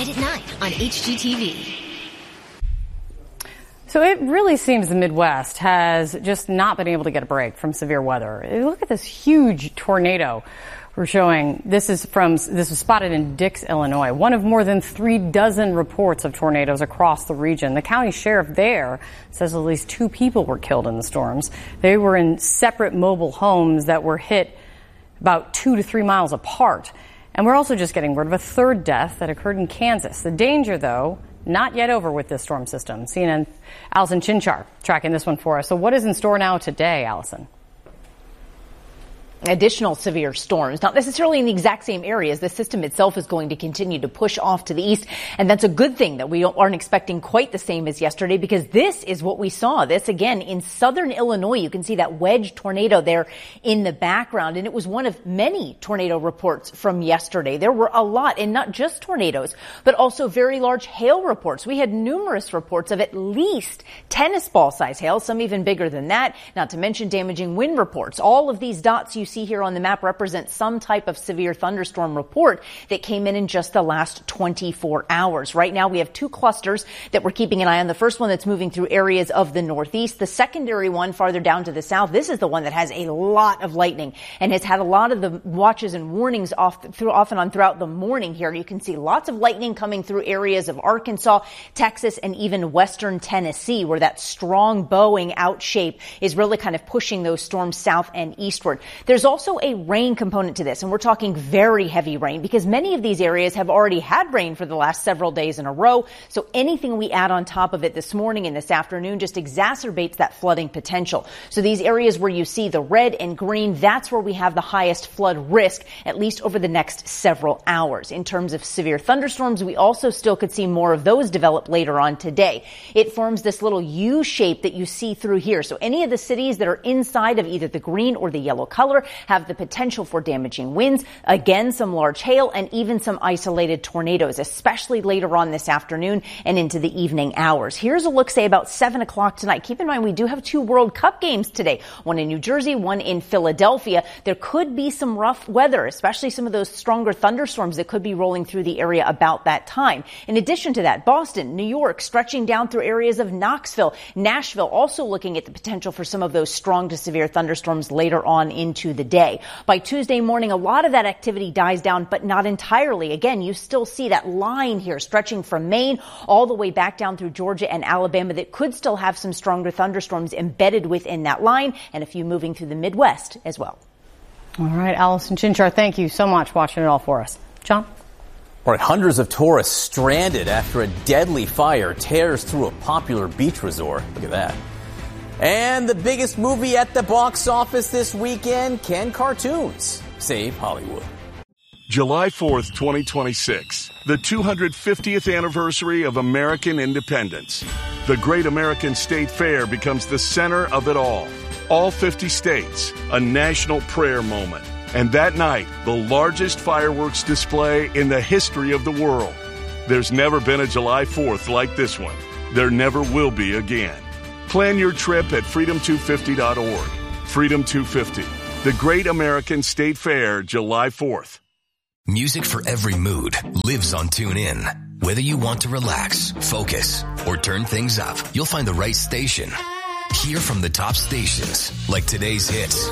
tonight at 9 on HGTV. So it really seems the Midwest has just not been able to get a break from severe weather. Look at this huge tornado we're showing. This was spotted in Dix, Illinois. One of more than 36 reports of tornadoes across the region. The county sheriff there says at least 2 people were killed in the storms. They were in separate mobile homes that were hit about 2 to 3 miles apart. And we're also just getting word of a third death that occurred in Kansas. The danger, though, not yet over with this storm system. CNN Allison Chinchar tracking this one for us. So what is in store now today, Allison? Additional severe storms, not necessarily in the exact same areas. The system itself is going to continue to push off to the east, and that's a good thing that we aren't expecting quite the same as yesterday, because this is what we saw. This again in southern Illinois. You can see that wedge tornado there in the background, and it was one of many tornado reports from yesterday. There were a lot, and not just tornadoes, but also very large hail reports. We had numerous reports of at least tennis ball size hail, some even bigger than that, not to mention damaging wind reports. All of these dots you see here on the map represent some type of severe thunderstorm report that came in just the last 24 hours. Right now we have 2 clusters that we're keeping an eye on. The first one that's moving through areas of the Northeast. The secondary one farther down to the south. This is the one that has a lot of lightning and has had a lot of the watches and warnings off and on throughout the morning here. You can see lots of lightning coming through areas of Arkansas, Texas, and even western Tennessee, where that strong bowing out shape is really kind of pushing those storms south and eastward. There's also a rain component to this, and we're talking very heavy rain, because many of these areas have already had rain for the last several days in a row. So anything we add on top of it this morning and this afternoon just exacerbates that flooding potential. So these areas where you see the red and green, that's where we have the highest flood risk, at least over the next several hours. In terms of severe thunderstorms, we also still could see more of those develop later on today. It forms this little U shape that you see through here. So any of the cities that are inside of either the green or the yellow color have the potential for damaging winds, again, some large hail, and even some isolated tornadoes, especially later on this afternoon and into the evening hours. Here's a look, say, about 7 o'clock tonight. Keep in mind, we do have 2 World Cup games today, one in New Jersey, one in Philadelphia. There could be some rough weather, especially some of those stronger thunderstorms that could be rolling through the area about that time. In addition to that, Boston, New York, stretching down through areas of Knoxville, Nashville, also looking at the potential for some of those strong to severe thunderstorms later on into the day. By Tuesday morning, a lot of that activity dies down, but not entirely. Again, you still see that line here stretching from Maine all the way back down through Georgia and Alabama that could still have some stronger thunderstorms embedded within that line, and a few moving through the Midwest as well. All right, Allison Chinchar, thank you so much watching it all for us. John? All right, hundreds of tourists stranded after a deadly fire tears through a popular beach resort. Look at that. And the biggest movie at the box office this weekend, can cartoons save Hollywood? July 4th, 2026, the 250th anniversary of American independence. The Great American State Fair becomes the center of it all. All 50 states, a national prayer moment. And that night, the largest fireworks display in the history of the world. There's never been a July 4th like this one. There never will be again. Plan your trip at freedom250.org. Freedom 250, the Great American State Fair, July 4th. Music for every mood lives on TuneIn. Whether you want to relax, focus, or turn things up, you'll find the right station. Hear from the top stations, like today's hits,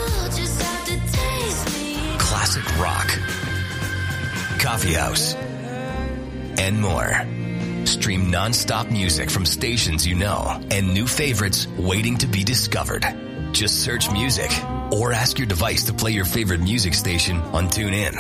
classic rock, coffee house, and more. Stream non-stop music from stations you know and new favorites waiting to be discovered. Just search music or ask your device to play your favorite music station on TuneIn.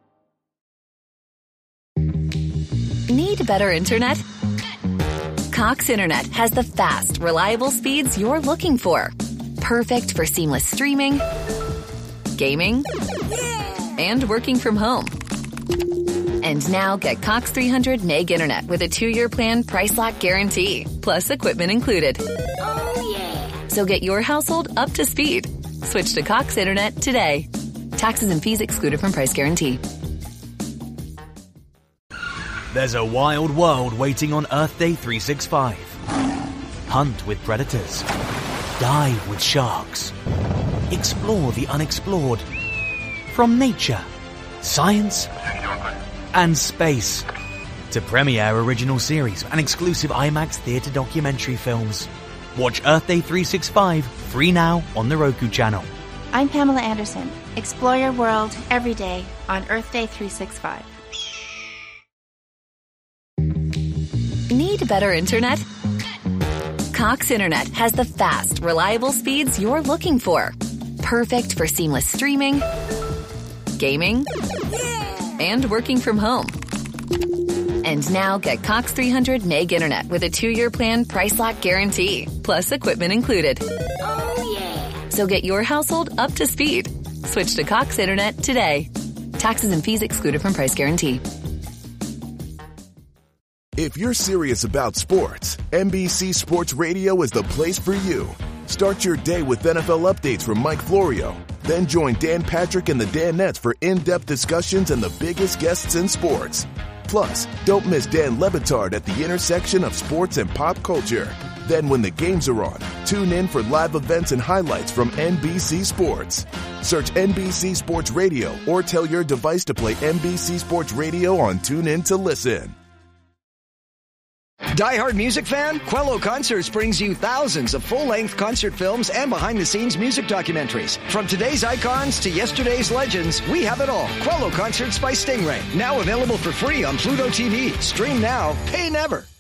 Need better internet? Cox Internet has the fast, reliable speeds you're looking for. Perfect for seamless streaming, gaming, and working from home. And now get Cox 300 meg internet with a 2-year plan, price lock guarantee, plus equipment included. Oh yeah! So get your household up to speed. Switch to Cox Internet today. Taxes and fees excluded from price guarantee. There's a wild world waiting on Earth Day 365. Hunt with predators. Dive with sharks. Explore the unexplored. From nature, science, and space. to premiere original series and exclusive IMAX theatre documentary films. Watch Earth Day 365 free now on the Roku channel. I'm Pamela Anderson. Explore your world every day on Earth Day 365. Need better internet? Cox Internet has the fast, reliable speeds you're looking for. Perfect for seamless streaming, gaming, and working from home. And now get Cox 300 meg internet with a 2-year plan price lock guarantee, plus equipment included. Oh, yeah. So get your household up to speed. Switch to Cox Internet today. Taxes and fees excluded from price guarantee. If you're serious about sports, NBC Sports Radio is the place for you. Start your day with NFL updates from Mike Florio. Then join Dan Patrick and the Danettes for in-depth discussions and the biggest guests in sports. Plus, don't miss Dan Le Batard at the intersection of sports and pop culture. Then when the games are on, tune in for live events and highlights from NBC Sports. Search NBC Sports Radio or tell your device to play NBC Sports Radio on TuneIn to listen. Die-hard music fan? Quello Concerts brings you thousands of full-length concert films and behind-the-scenes music documentaries. From today's icons to yesterday's legends, we have it all. Quello Concerts by Stingray. Now available for free on Pluto TV. Stream now, pay never.